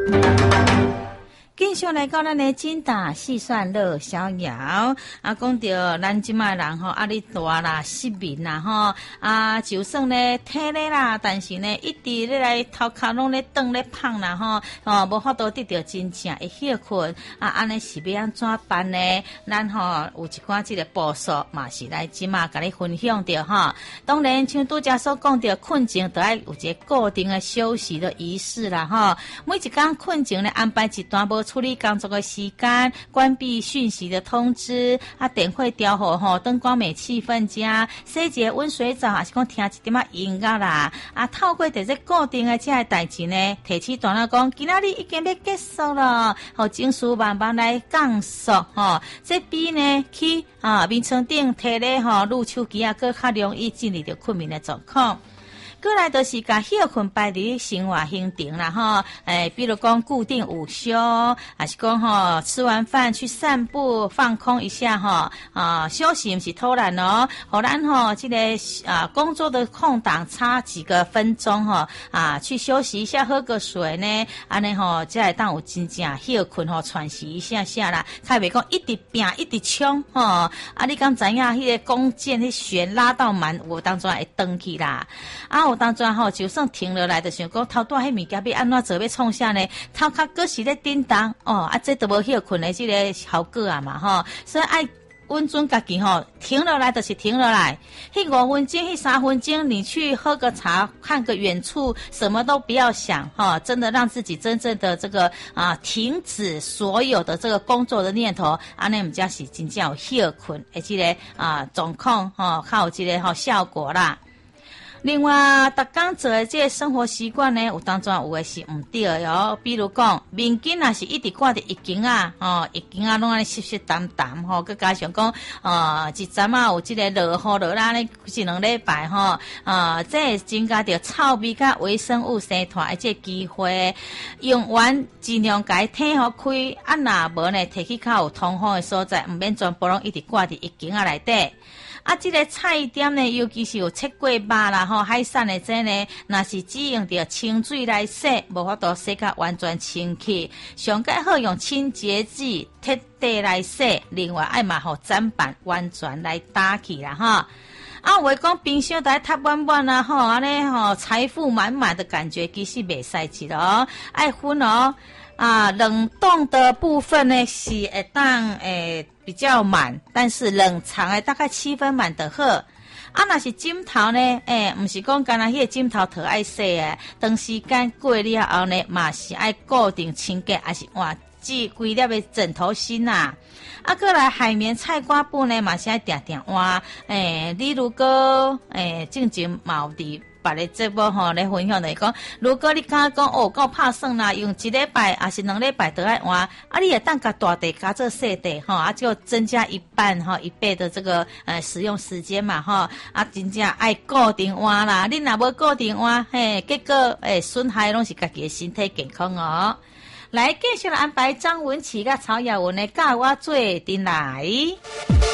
继续来到咱的精打细算乐逍遥啊，讲到咱即卖人吼，压力大啦，失眠啦吼啊，就算呢体力啦，但是呢一直咧来头壳拢咧长咧胖啦吼，无法度得到真正的休困啊，安尼是要安怎办呢？咱吼有一寡即个步数嘛是来即卖甲你分享着吼。当然像拄则所讲着困前，都要有一个固定的休息的仪式啦吼。每一工困前咧安排一段无处理工作的时间，关闭讯息的通知啊，电火调好吼，灯光美气氛佳，洗一个温水澡，还是讲听一点音乐啦啊，透过这固定的这个代志呢，提起大家讲，今仔日已经要结束了，好情绪慢慢来降速吼，这比呢去眠床顶摕咧吼，撸手机啊，更较容易进入到困眠的状况。过来就是甲休困摆伫生活行程啦吼，比如讲固定午休，还是讲吼吃完饭去散步放空一下吼，休息不是偷懒哦，互咱吼这个工作的空档差几个分钟吼去休息一下，喝个水呢，安尼吼才会当有真正休困吼喘息一下下啦，较袂讲一直拼一直冲吼，你敢知影迄个弓箭迄弦拉到满，有当中会断去啦，有当中吼，就算停落来，就想讲头大迄物件要安怎做要创啥呢？头壳搁是咧叮当这都无休困的这个效果啊嘛吼，所以爱温准家己吼，停落来就是停落来。迄5分钟、迄3分钟，你去喝个茶，看个远处，什么都不要想哈，真的让自己真正的这个停止所有的这个工作的念头，安尼毋才是真正有休困，而且个状况较有这个效果啦。另外，逐工做的这个生活习惯呢，有当中有的是唔对哟。比如讲，面巾也是一直挂伫一斤一斤拢安尼湿湿淡淡吼，佮加上讲一阵有这个落雨落啦，呢一2礼拜吼，这增加着臭味甲微生物生团的这机会，用完尽量甲天互开，若无呢，摕去较有通风的所在，唔免全部拢一直挂伫一斤内底。这个菜点呢，尤其是有切过肉啦海产的这呢，若是只用着清水来洗，无法度洗甲完全清去，上介好用清洁剂彻底来洗，另外爱嘛互砧板完全来打起啦有的讲冰箱在塌满满啊安尼财富满满的感觉，其实袂使去咯爱分冷冻的部分呢是会当比较满，但是冷藏的大概7分满就好。若是枕头呢，毋是讲干那迄个枕头特爱洗诶，长时间过了后呢，嘛是爱固定清洁，还是换即规粒的枕头芯呐。过来海绵菜瓜布呢，嘛是爱定定换。你如果正前嘛有伫别的节目咧分享来讲，如果你敢讲够拍算啦，用1礼拜还是2礼拜都爱换，你也当甲大地加做小地就增加1倍的这个使用时间嘛真正爱固定换啦，你若无固定换，结果损害拢是家己的身体健康哦。来继续来安排张文琪甲曹雅文的教我做阵来。